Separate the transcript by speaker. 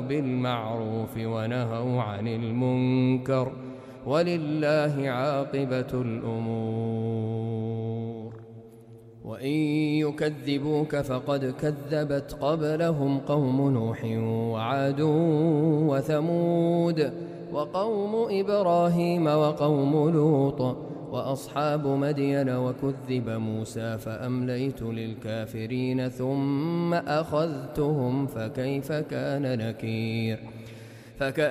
Speaker 1: بالمعروف ونهوا عن المنكر، ولله عاقبة الأمور. وإن يكذبوك فقد كذبت قبلهم قوم نوح وعاد وثمود وقوم إبراهيم وقوم لوط وأصحاب مدين، وكذب موسى فأمليت للكافرين ثم أخذتهم فكيف كان نكير.